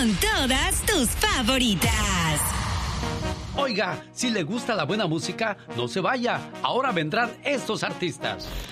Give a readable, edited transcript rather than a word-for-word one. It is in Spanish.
con todas tus favoritas. Oiga, si le gusta la buena música, no se vaya. Ahora vendrán estos artistas.